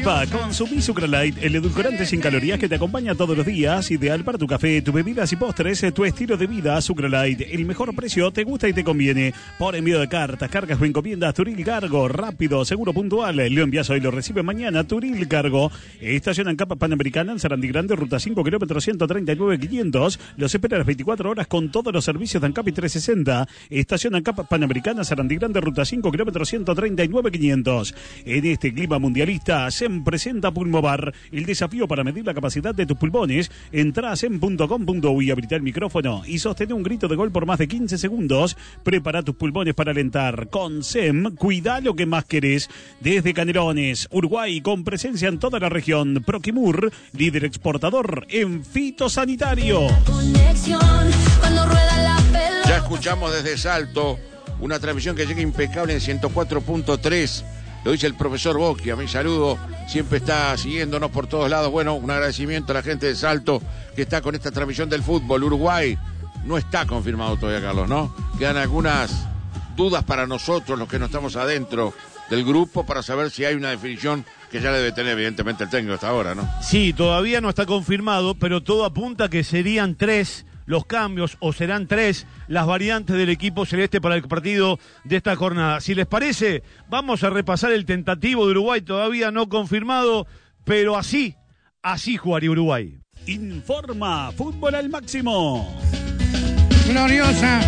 Alfa, consumí Sucralite, el edulcorante sin calorías que te acompaña todos los días, ideal para tu café, tus bebidas y postres, tu estilo de vida. Sucralite, el mejor precio, te gusta y te conviene. Por envío de cartas, cargas o encomiendas, Turil Cargo, rápido, seguro, puntual. Lo envías hoy, lo recibe mañana, Turil Cargo. Estaciona en Capa Panamericana, en Sarandí Grande, ruta 5, kilómetro 139.500. Los espera a las 24 horas con todos los servicios de Ancapi 360. Estaciona en Capa Panamericana, Sarandí Grande, ruta 5, kilómetro 139.500. En este clima mundialista, SEM presenta Pulmobar, el desafío para medir la capacidad de tus pulmones. Entrá a sem.com.uy, habilita el micrófono y sostén un grito de gol por más de 15 segundos. Prepara tus pulmones para alentar. Con SEM, cuida lo que más querés. Desde Canelones, Uruguay, con presencia en toda la región. Proquimur, líder exportador en fitosanitario. Ya escuchamos desde Salto una transmisión que llega impecable en 104.3. Lo dice el profesor Bocchi, a mi saludo, siempre está siguiéndonos por todos lados. Bueno, un agradecimiento a la gente de Salto que está con esta transmisión del fútbol. Uruguay no está confirmado todavía, Carlos, ¿no? Quedan algunas dudas para nosotros, los que no estamos adentro del grupo, para saber si hay una definición que ya debe tener evidentemente el técnico hasta ahora, ¿no? Sí, todavía no está confirmado, pero todo apunta que serían 3 los cambios, o serán 3 las variantes del equipo celeste para el partido de esta jornada. Si les parece, vamos a repasar el tentativo de Uruguay, todavía no confirmado, pero así jugaría Uruguay. Informa Fútbol al Máximo. Gloriosa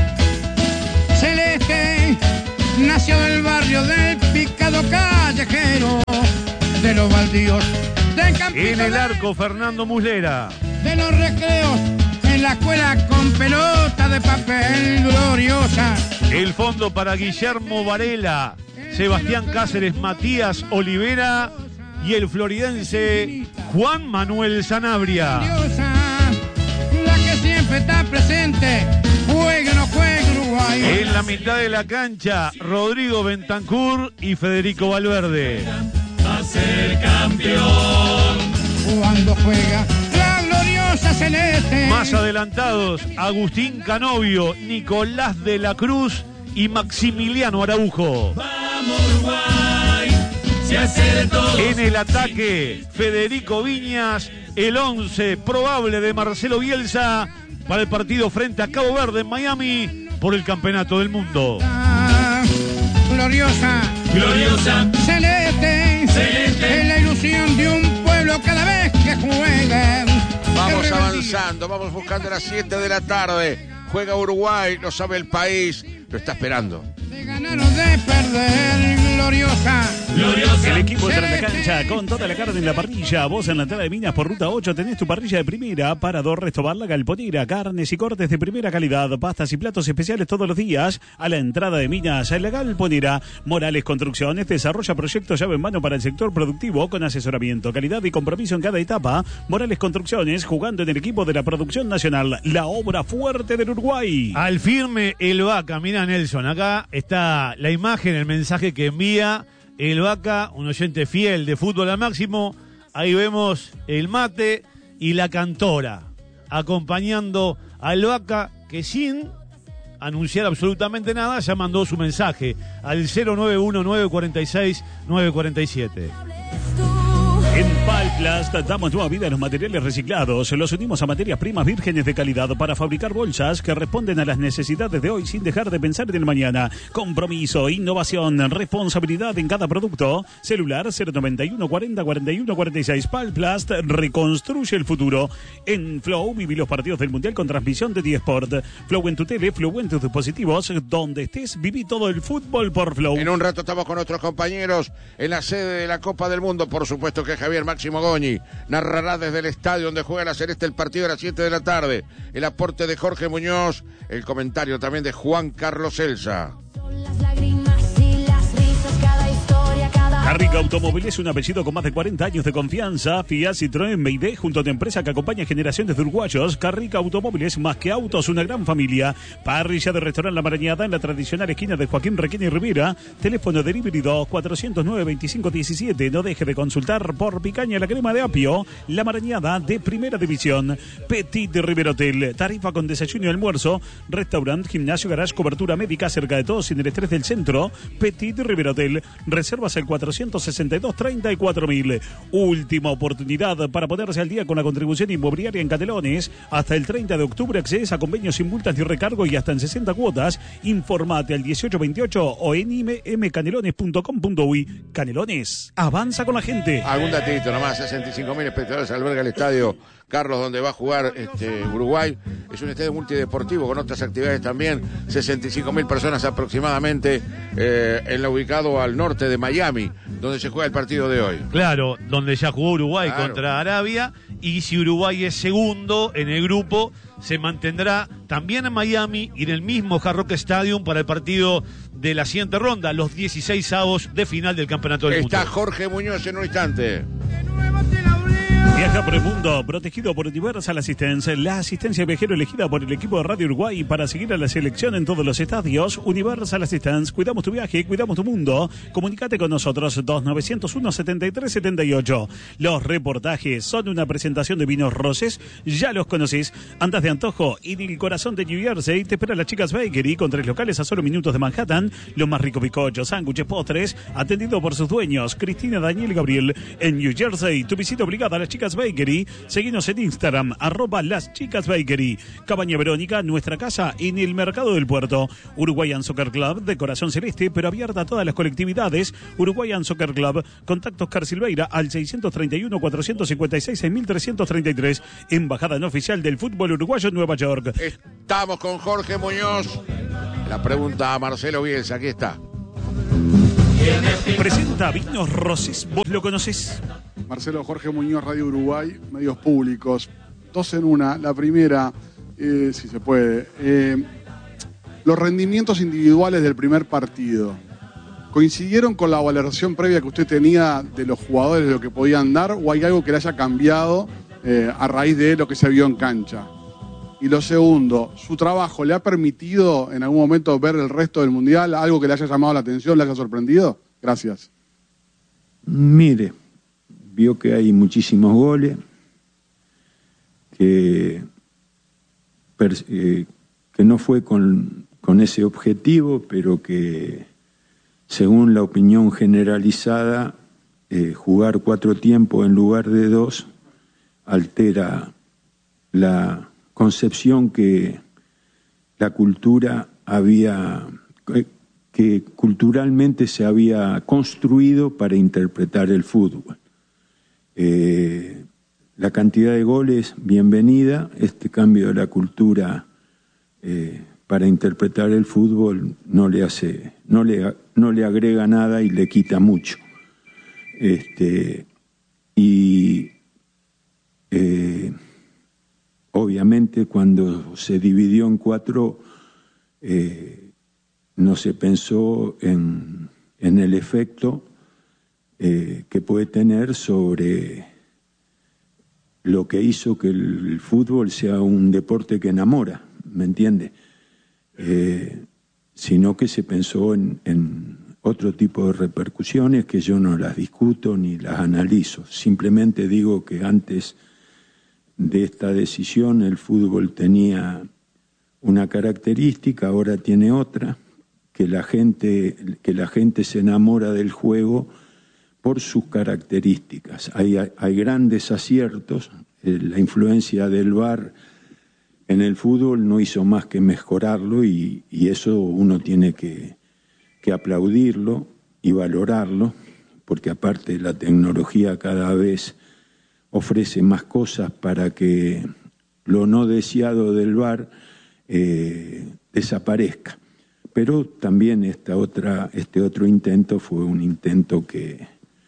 celeste nació del barrio del picado callejero, de los baldíos de Campito, en el arco Fernando Muslera, de los recreos en la escuela con pelota de papel. Gloriosa el fondo para Guillermo Varela, Sebastián Cáceres, Matías Olivera y el floridense Juan Manuel Sanabria. Gloriosa, la que siempre está presente, juegue o no juegue Uruguay. En la mitad de la cancha, Rodrigo Bentancur y Federico Valverde. Va a ser campeón cuando juega la gloriosa celeste. Más adelantados, Agustín Canovio, Nicolás de la Cruz y Maximiliano Araujo. Vamos Uruguay, se hace de todo. En el ataque, Federico Viñas, el 11 probable de Marcelo Bielsa para el partido frente a Cabo Verde en Miami por el Campeonato del Mundo. Gloriosa celeste, es la ilusión de un pueblo cada vez que juega. Vamos avanzando, vamos buscando a las 7 de la tarde. Juega Uruguay, lo sabe el país, lo está esperando. De ganar o de perder, gloriosa. El equipo entra en la cancha con toda la carne en la parrilla. Vos en la entrada de Minas por ruta 8 tenés tu parrilla de primera. Parador, Restobar, La Galponera, carnes y cortes de primera calidad, pastas y platos especiales todos los días. A la entrada de Minas, La Galponera. Morales Construcciones desarrolla proyectos llave en mano para el sector productivo con asesoramiento, calidad y compromiso en cada etapa. Morales Construcciones, jugando en el equipo de la producción nacional, la obra fuerte del Uruguay. Al firme el Vaca, mira Nelson, acá está la imagen, el mensaje que envía el Vaca, un oyente fiel de Fútbol al Máximo. Ahí vemos el mate y la cantora acompañando al Vaca, que sin anunciar absolutamente nada ya mandó su mensaje al 091-946-947. En Palplast damos nueva vida a los materiales reciclados. Los unimos a materias primas vírgenes de calidad para fabricar bolsas que responden a las necesidades de hoy sin dejar de pensar en el mañana. Compromiso, innovación, responsabilidad en cada producto. Celular 091 40 41 46. Palplast reconstruye el futuro. En Flow viví los partidos del Mundial con transmisión de Diesport. Flow en tu tele, Flow en tus dispositivos. Donde estés, viví todo el fútbol por Flow. En un rato estamos con nuestros compañeros en la sede de la Copa del Mundo. Por supuesto que Javier Máximo Goñi narrará desde el estadio donde juega la Celeste el partido a las 7 de la tarde. El aporte de Jorge Muñoz, el comentario también de Juan Carlos Elsa. Carrica Automóvil es un apellido con más de 40 años de confianza. Fiat, Citroën, Meidé, junto a tu empresa que acompaña generaciones de uruguayos. Carrica Automóviles, más que autos, una gran familia. Parrilla de Restaurante La Marañada en la tradicional esquina de Joaquín Requena y Rivera. Teléfono delivery 2-409-2517. No deje de consultar por picaña la crema de apio. La Marañada de Primera División. Petit River Hotel. Tarifa con desayuno y almuerzo. Restaurante, gimnasio, garage, cobertura médica cerca de todos en el estrés del centro. Petit River Hotel. Reservas el 400 462-34.000. Última oportunidad para ponerse al día con la contribución inmobiliaria en Canelones. Hasta el 30 de octubre accedes a convenios sin multas ni recargo y hasta en 60 cuotas. Informate al 1828 o en mmcanelones.com.uy. Canelones, avanza con la gente. Algún datito nomás, 65.000 espectadores alberga el estadio Carlos, donde va a jugar Uruguay. Es un estadio multideportivo con otras actividades también. 65.000 personas aproximadamente, ubicado al norte de Miami, donde se juega el partido de hoy. Claro, donde ya jugó Uruguay contra Arabia. Y si Uruguay es segundo en el grupo, se mantendrá también en Miami y en el mismo Hard Rock Stadium para el partido de la siguiente ronda, los 16avos de final del Campeonato del Mundo. Está Jorge Muñoz en un instante. Viaja por el mundo, protegido por Universal Assistance, la asistencia viajero elegida por el equipo de Radio Uruguay para seguir a la selección en todos los estadios. Universal Assistance, cuidamos tu viaje, cuidamos tu mundo. Comunícate con nosotros, 2901-7378. Los reportajes son una presentación de Vinos Roses, ya los conocés. Andas de antojo y en el corazón de New Jersey te espera la Chicas Bakery con 3 locales a solo minutos de Manhattan. Los más ricos bizcochos, sándwiches, postres, atendido por sus dueños, Cristina, Daniel y Gabriel. En New Jersey, tu visita obligada a las Chicas Bakery. Seguinos en Instagram, @Las Chicas Bakery. Cabaña Verónica, nuestra casa en el Mercado del Puerto. Uruguayan Soccer Club, de corazón celeste, pero abierta a todas las colectividades. Uruguayan Soccer Club, contactos Car Silveira al 631-456-6333. Embajada no oficial del fútbol uruguayo en Nueva York. Estamos con Jorge Muñoz. La pregunta a Marcelo Bielsa, aquí está. Presenta Vinos Roses, ¿vos lo conocés? Marcelo, Jorge Muñoz, Radio Uruguay, medios públicos. 2 en 1. La primera, si se puede. Los rendimientos individuales del primer partido, ¿coincidieron con la valoración previa que usted tenía de los jugadores, de lo que podían dar, o hay algo que le haya cambiado a raíz de lo que se vio en cancha? Y lo segundo, ¿su trabajo le ha permitido en algún momento ver el resto del Mundial? ¿Algo que le haya llamado la atención, le haya sorprendido? Gracias. Mire, vio que hay muchísimos goles, que no fue con ese objetivo, pero que según la opinión generalizada, jugar 4 tiempos en lugar de 2 altera la concepción que la cultura que culturalmente se había construido para interpretar el fútbol. La cantidad de goles, bienvenida. Este cambio de la cultura para interpretar el fútbol no le agrega nada y le quita mucho. Obviamente cuando se dividió en 4 no se pensó en el efecto que puede tener sobre lo que hizo que el fútbol sea un deporte que enamora, ¿me entiende? Sino que se pensó en otro tipo de repercusiones que yo no las discuto ni las analizo. Simplemente digo que antes de esta decisión el fútbol tenía una característica, ahora tiene otra, que la gente se enamora del juego por sus características. Hay grandes aciertos. La influencia del VAR en el fútbol no hizo más que mejorarlo y eso uno tiene que aplaudirlo y valorarlo, porque aparte la tecnología cada vez ofrece más cosas para que lo no deseado del VAR desaparezca. Pero también este otro intento fue un intento que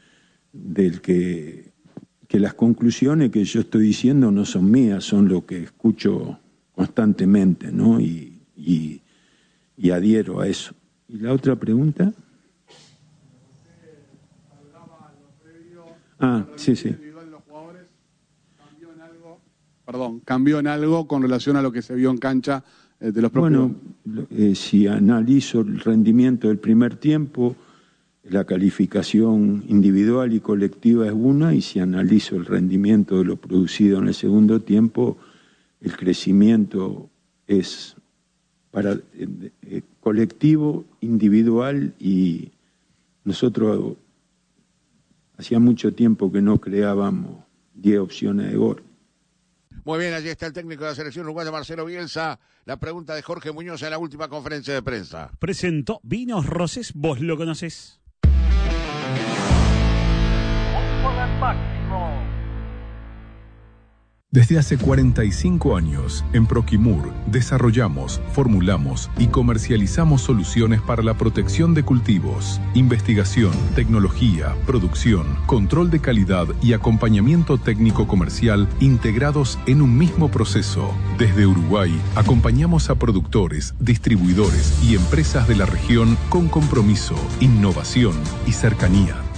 las conclusiones que yo estoy diciendo no son mías, son lo que escucho constantemente, ¿no? Y adhiero a eso. ¿Y la otra pregunta? Sí. ¿Cambió en algo con relación a lo que se vio en cancha de los propios? Bueno, si analizo el rendimiento del primer tiempo, la calificación individual y colectiva es una, y si analizo el rendimiento de lo producido en el segundo tiempo, el crecimiento es para colectivo, individual, y nosotros Hacía mucho tiempo que no creábamos 10 opciones de gol. Muy bien, allí está el técnico de la selección uruguaya, Marcelo Bielsa. La pregunta de Jorge Muñoz en la última conferencia de prensa. Presentó Vinos Roses, vos lo conocés. Desde hace 45 años, en Proquimur desarrollamos, formulamos y comercializamos soluciones para la protección de cultivos, investigación, tecnología, producción, control de calidad y acompañamiento técnico comercial integrados en un mismo proceso. Desde Uruguay, acompañamos a productores, distribuidores y empresas de la región con compromiso, innovación y cercanía.